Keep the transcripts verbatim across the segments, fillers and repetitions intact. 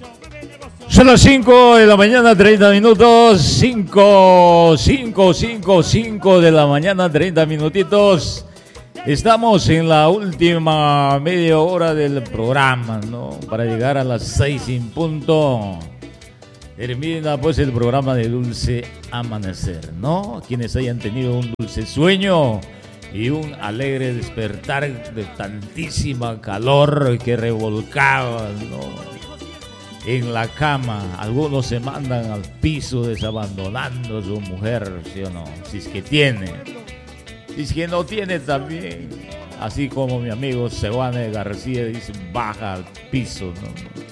Son las cinco de la mañana, treinta minutos. cinco, cinco, cinco, cinco de la mañana, treinta minutitos. Estamos en la última media hora del programa, ¿no? Para llegar a las seis en punto. Termina pues el programa de Dulce Amanecer, ¿no? Quienes hayan tenido un dulce sueño y un alegre despertar de tantísima calor que revolcaba, ¿no? En la cama, algunos se mandan al piso desabandonando a su mujer, ¿sí o no? Si es que tiene, si es que no tiene también, así como mi amigo Sebane García dice, baja al piso, ¿no?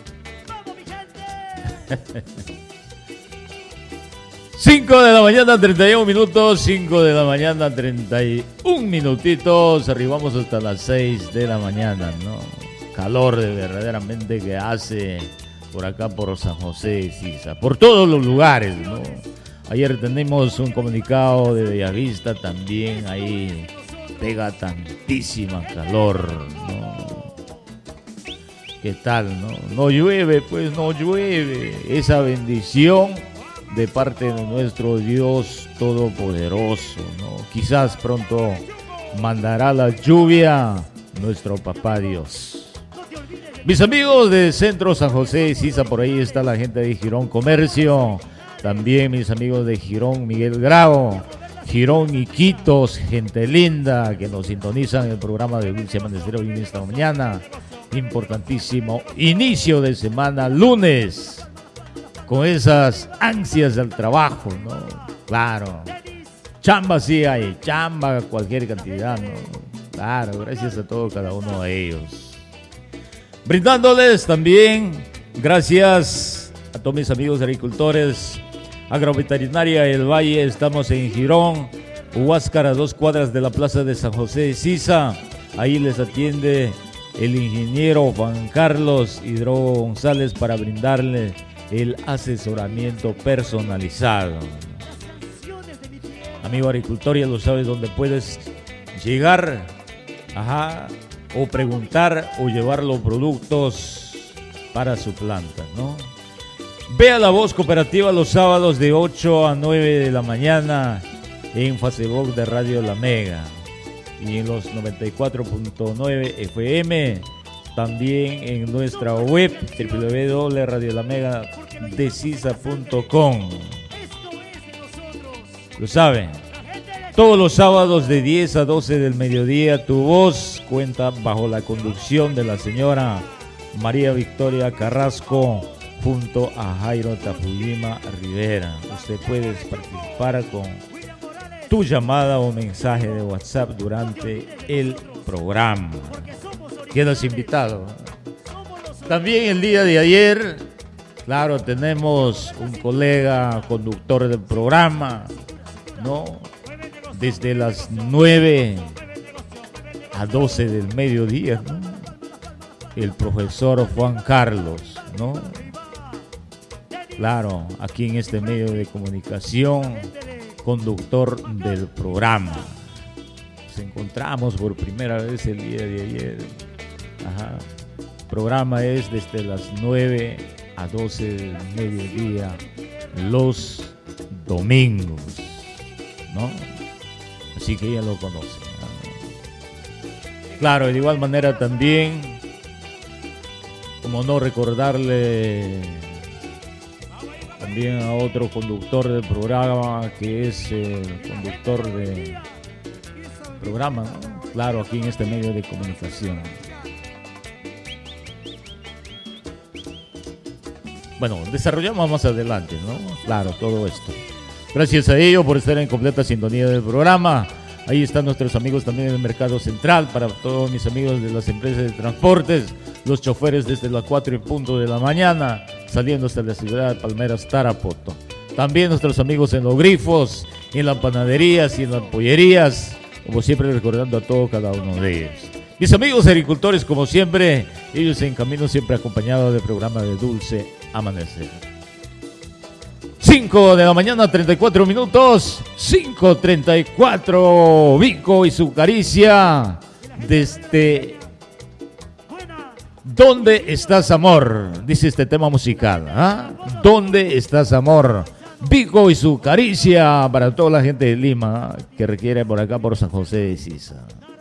cinco de la mañana, treinta y uno minutos, cinco de la mañana, treinta y uno minutitos, arribamos hasta las seis de la mañana, ¿no? Calor de verdaderamente que hace por acá por San José de Sisa, por todos los lugares, ¿no? Ayer tenemos un comunicado de Bellavista, también ahí pega tantísima calor, ¿no? ¿Qué tal, no? No llueve, pues no llueve, esa bendición de parte de nuestro Dios Todopoderoso, ¿no? Quizás pronto mandará la lluvia nuestro Papá Dios. Mis amigos de Centro San José de Sisa, por ahí está la gente de Girón Comercio, también mis amigos de Girón Miguel Grau, Girón Iquitos, gente linda que nos sintonizan en el programa de Dulce Amanecer hoy en esta mañana, importantísimo inicio de semana, lunes, con esas ansias del trabajo, ¿no? Claro, chamba sí hay, chamba cualquier cantidad, ¿no? Claro, gracias a todos cada uno de ellos. Brindándoles también, gracias a todos mis amigos agricultores, Agroveterinaria El Valle, estamos en Girón, Huáscar, a dos cuadras de la Plaza de San José de Sisa. Ahí les atiende el ingeniero Juan Carlos Hidrogo González para brindarle el asesoramiento personalizado. Amigo agricultor, ya lo sabes dónde puedes llegar, ajá, o preguntar o llevar los productos para su planta, ¿no? Vea La Voz Cooperativa los sábados de ocho a nueve de la mañana en Facebook de Radio La Mega y en los noventa y cuatro punto nueve F M, también en nuestra web doble u doble u doble u punto radio la mega de sisa punto com. Lo saben, todos los sábados de diez a doce del mediodía, Tu Voz cuenta bajo la conducción de la señora María Victoria Carrasco junto a Jairo Tapujima Rivera. Usted puede participar con tu llamada o mensaje de WhatsApp durante el programa. Quedas invitado. También el día de ayer, claro, tenemos un colega conductor del programa, ¿no? Desde las nueve a doce del mediodía, ¿no? El profesor Juan Carlos, ¿no? Claro, aquí en este medio de comunicación, conductor del programa. Nos encontramos por primera vez el día de ayer. Ajá. El programa es desde las nueve a doce del mediodía, los domingos, ¿no? Así que ya lo conocen, ¿no? Claro, de igual manera también, como no recordarle también a otro conductor del programa, que es el conductor del programa, ¿no? Claro, aquí en este medio de comunicación. Bueno, desarrollamos más adelante, ¿no? Claro, todo esto. Gracias a ellos por estar en completa sintonía del programa. Ahí están nuestros amigos también del Mercado Central, para todos mis amigos de las empresas de transportes, los choferes desde las cuatro en punto de la mañana, saliendo hasta la ciudad de Palmeras, Tarapoto. También nuestros amigos en los grifos, en las panaderías y en las pollerías, como siempre recordando a todo cada uno de ellos. Mis amigos agricultores, como siempre, ellos en camino siempre acompañados del programa de Dulce Amanecer. cinco de la mañana, treinta y cuatro minutos, cinco treinta y cuatro, Vico y su caricia, desde ¿Dónde estás, amor? Dice este tema musical. ¿Ah? ¿Dónde estás, amor? Vico y su caricia para toda la gente de Lima que requiere por acá por San José de Sisa.